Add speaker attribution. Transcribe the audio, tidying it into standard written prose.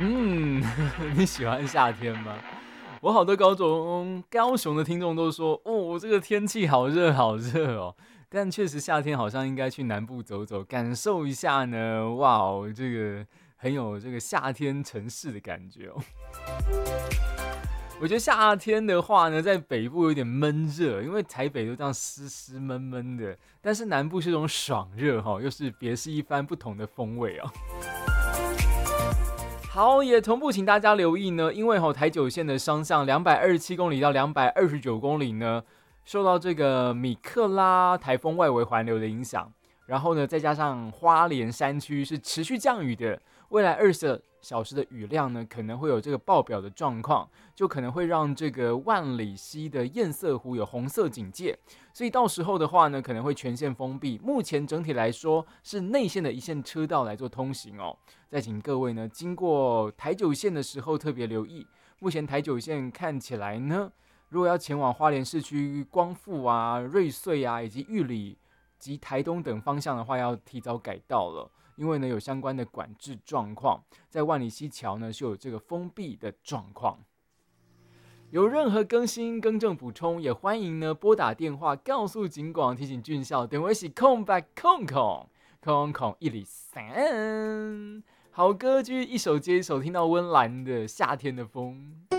Speaker 1: 你喜欢夏天吗？我好多高雄的听众都说，哦，这个天气好热好热哦。但确实夏天好像应该去南部走走，感受一下呢。哇哦，这个很有这个夏天城市的感觉哦。我觉得夏天的话呢，在北部有点闷热，因为台北都这样湿湿闷闷的，但是南部是这种爽热哈，又是别是一番不同的风味哦。好，也同步请大家留意呢，因为台九线的双向227公里到229公里呢，受到这个米克拉台风外围环流的影响，然后呢，再加上花莲山区是持续降雨的，未来20小时的雨量呢，可能会有这个爆表的状况，就可能会让这个万里溪的堰塞湖有红色警戒，所以到时候的话呢，可能会全线封闭。目前整体来说是内线的一线车道来做通行哦。再请各位呢，经过台九线的时候特别留意。目前台九线看起来呢，如果要前往花莲市区光复啊、瑞穗啊以及玉里及台东等方向的话，要提早改道了。因为呢有相关的管制状况，在万里溪桥呢是有这个封闭的状况。有任何更新、更正、补充，也欢迎呢拨打电话告诉警广，提醒俊孝。电话是空103。好歌，继续一首接一首，听到温岚的《夏天的风》。